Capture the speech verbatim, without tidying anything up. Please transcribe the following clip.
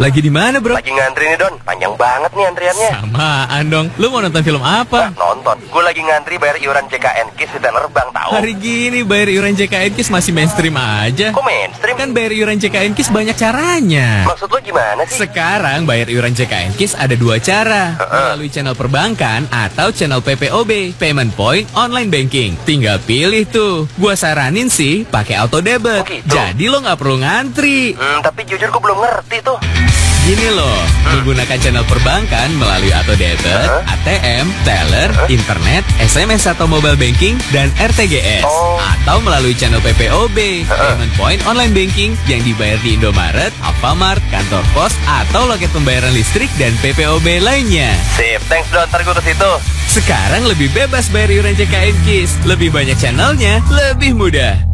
Lagi di mana, bro? Lagi ngantri nih, Don. Panjang banget nih antriannya. Samaan dong. Lu mau nonton film apa? Nah, nonton. Gue lagi ngantri bayar iuran J K N K I S di Teller Bank, tahu. Hari gini bayar iuran J K N K I S masih mainstream aja. Kok mainstream? Kan bayar iuran J K N K I S banyak caranya. Maksud lu gimana sih? Sekarang bayar iuran J K N K I S ada dua cara. Melalui channel perbankan atau channel P P O B, Payment Point Online Banking. Tinggal pilih tuh. Gua saranin sih pakai auto debit. Oh, gitu. Jadi lo nggak perlu ngantri. Hmm, tapi jujur gue belum ngerti tuh. Gini loh, menggunakan channel perbankan melalui auto debit, Huh? A T M, teller, internet, S M S atau mobile banking, dan R T G S. Oh. Atau melalui channel P P O B, Payment Point Online Banking yang dibayar di Indomaret, Alfamart, kantor pos, atau loket pembayaran listrik dan P P O B lainnya. Sip, thanks Don, ntar gue ke situ. Sekarang lebih bebas bayar iuran J K N K I S, lebih banyak channelnya, lebih mudah.